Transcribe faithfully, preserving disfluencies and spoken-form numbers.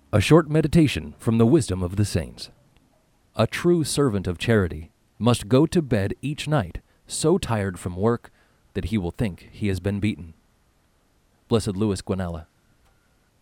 A short meditation from the wisdom of the saints. A true servant of charity must go to bed each night so tired from work that he will think he has been beaten. Blessed Louis Guanella.